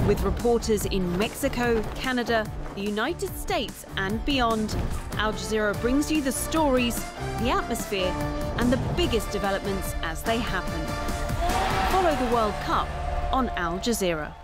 With reporters in Mexico, Canada, the United States and beyond, Al Jazeera brings you the stories, the atmosphere and the biggest developments as they happen. Follow the World Cup on Al Jazeera.